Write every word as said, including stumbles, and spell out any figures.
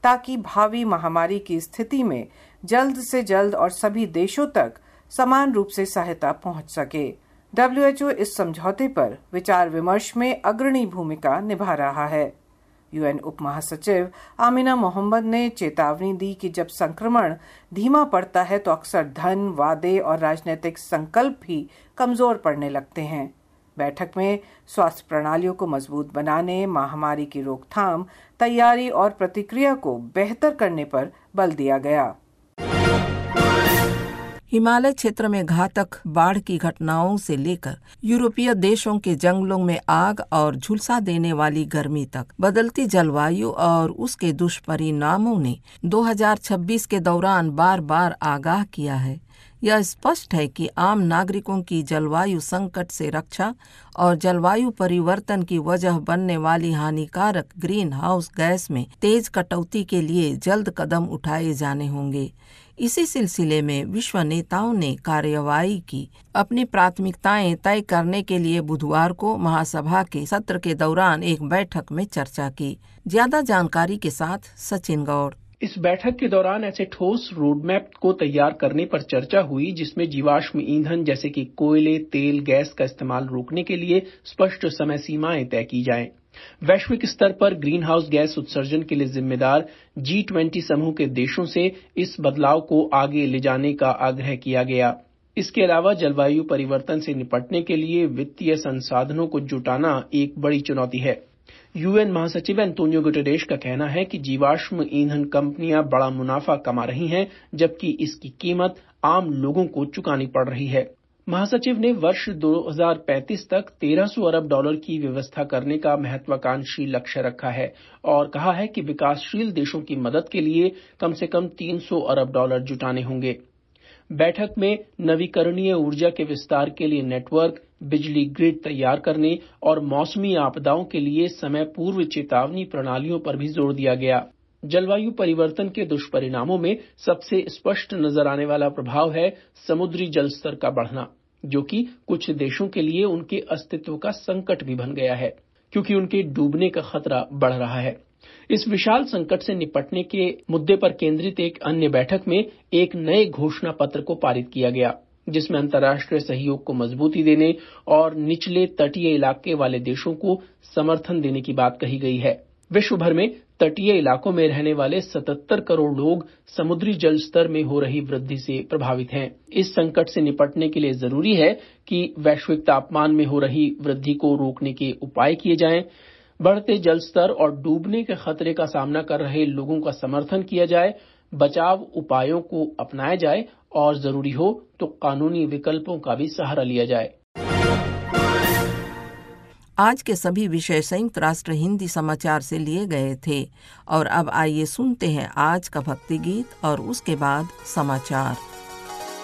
ताकि भावी महामारी की स्थिति में जल्द से जल्द और सभी देशों तक समान रूप से सहायता पहुंच सके। डब्ल्यू एच ओ इस समझौते पर विचार विमर्श में अग्रणी भूमिका निभा रहा है। यूएन उप महासचिव आमिना मोहम्मद ने चेतावनी दी कि जब संक्रमण धीमा पड़ता है तो अक्सर धन, वादे और राजनीतिक संकल्प भी कमजोर पड़ने लगते हैं। बैठक में स्वास्थ्य प्रणालियों को मजबूत बनाने, महामारी की रोकथाम, तैयारी और प्रतिक्रिया को बेहतर करने पर बल दिया गया। हिमालय क्षेत्र में घातक बाढ़ की घटनाओं से लेकर यूरोपीय देशों के जंगलों में आग और झुलसा देने वाली गर्मी तक बदलती जलवायु और उसके दुष्परिणामों ने दो हज़ार छब्बीस के दौरान बार बार आगाह किया है। यह स्पष्ट है कि आम नागरिकों की जलवायु संकट से रक्षा और जलवायु परिवर्तन की वजह बनने वाली हानिकारक ग्रीन हाउस गैस में तेज कटौती के लिए जल्द कदम उठाए जाने होंगे। इसी सिलसिले में विश्व नेताओं ने कार्यवाही की अपनी प्राथमिकताएं तय करने के लिए बुधवार को महासभा के सत्र के दौरान एक बैठक में चर्चा की। ज्यादा जानकारी के साथ सचिन गौड़। इस बैठक के दौरान ऐसे ठोस रोडमैप को तैयार करने पर चर्चा हुई जिसमें जीवाश्म ईंधन जैसे कि कोयले, तेल, गैस का इस्तेमाल रोकने के लिए स्पष्ट समय सीमाएं तय की जाएं। वैश्विक स्तर पर ग्रीन हाउस गैस उत्सर्जन के लिए जिम्मेदार जी ट्वेंटी समूह के देशों से इस बदलाव को आगे ले जाने का आग्रह किया गया। इसके अलावा जलवायु परिवर्तन से निपटने के लिए वित्तीय संसाधनों को जुटाना एक बड़ी चुनौती है। यूएन महासचिव एंटोनियो गुटेरेस का कहना है कि जीवाश्म ईंधन कंपनियां बड़ा मुनाफा कमा रही हैं, जबकि इसकी कीमत आम लोगों को चुकानी पड़ रही है। महासचिव ने वर्ष दो हज़ार पैंतीस तक तेरह सौ अरब डॉलर की व्यवस्था करने का महत्वाकांक्षी लक्ष्य रखा है और कहा है कि विकासशील देशों की मदद के लिए कम से कम तीन सौ अरब डॉलर जुटाने होंगे। बैठक में नवीकरणीय ऊर्जा के विस्तार के लिए नेटवर्क, बिजली ग्रिड तैयार करने और मौसमी आपदाओं के लिए समय पूर्व चेतावनी प्रणालियों पर भी जोर दिया गया। जलवायु परिवर्तन के दुष्परिणामों में सबसे स्पष्ट नजर आने वाला प्रभाव है समुद्री जल स्तर का बढ़ना, जो कि कुछ देशों के लिए उनके अस्तित्व का संकट भी बन गया है, क्योंकि उनके डूबने का खतरा बढ़ रहा है। इस विशाल संकट से निपटने के मुद्दे पर केंद्रित एक अन्य बैठक में एक नए घोषणा पत्र को पारित किया गया, जिसमें अंतर्राष्ट्रीय सहयोग को मजबूती देने और निचले तटीय इलाके वाले देशों को समर्थन देने की बात कही गई है। विश्व भर में तटीय इलाकों में रहने वाले सतहत्तर करोड़ लोग समुद्री जल स्तर में हो रही वृद्धि से प्रभावित हैं। इस संकट से निपटने के लिए जरूरी है कि वैश्विक तापमान में हो रही वृद्धि को रोकने के उपाय किए जाएं, बढ़ते जल स्तर और डूबने के खतरे का सामना कर रहे लोगों का समर्थन किया जाए, बचाव उपायों को अपनाया जाए और जरूरी हो तो कानूनी विकल्पों का भी सहारा लिया जाए। आज के सभी विषय संयुक्त राष्ट्र हिंदी समाचार से लिए गए थे और अब आइए सुनते हैं आज का भक्ति गीत और उसके बाद समाचार।